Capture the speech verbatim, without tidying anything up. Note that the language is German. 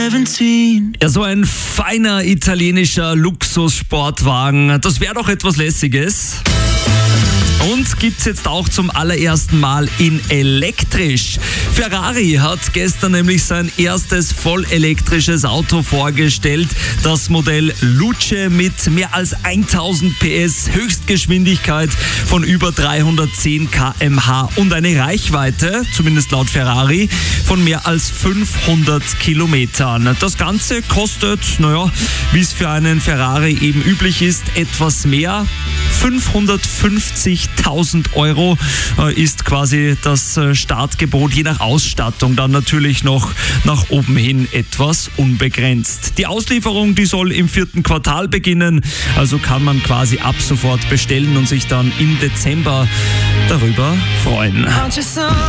Ja, so ein feiner italienischer Luxussportwagen, das wäre doch etwas Lässiges. Und gibt's jetzt auch zum allerersten Mal in elektrisch. Ferrari hat gestern nämlich sein erstes vollelektrisches Auto vorgestellt. Das Modell Luce mit mehr als tausend P S, Höchstgeschwindigkeit von über dreihundertzehn Kilometer pro Stunde und eine Reichweite, zumindest laut Ferrari, von mehr als fünfhundert Kilometern. Das Ganze kostet, naja, wie es für einen Ferrari eben üblich ist, etwas mehr. fünfhundertfünfzigtausend Euro ist quasi das Startgebot, je nach Ausstattung dann natürlich noch nach oben hin etwas unbegrenzt. Die Auslieferung, die soll im vierten Quartal beginnen, also kann man quasi ab sofort bestellen und sich dann im Dezember darüber freuen.